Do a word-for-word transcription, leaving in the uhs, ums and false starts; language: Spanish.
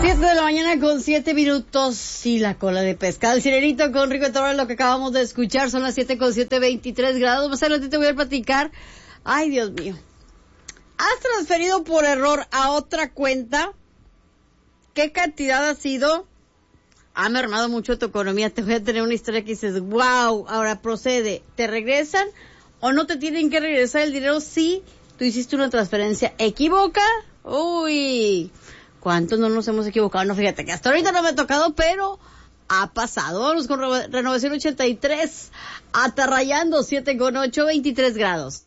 siete de la mañana con siete minutos y la cola de pescado. El Sirenito con Rico Torres, lo que acabamos de escuchar, son las siete con siete, veintitrés grados. Más adelante te voy a platicar. Ay, Dios mío. ¿Has transferido por error a otra cuenta? ¿Qué cantidad ha sido? Ha mermado mucho tu economía. Te voy a tener una historia que dices, wow, ahora procede. ¿Te regresan o no te tienen que regresar el dinero si tú hiciste una transferencia equivoca? Uy, ¿cuántos no nos hemos equivocado? No, fíjate que hasta ahorita no me ha tocado, pero ha pasado. Vamos con Renovación ochenta y tres, atarrayando siete con ocho, veintitrés grados.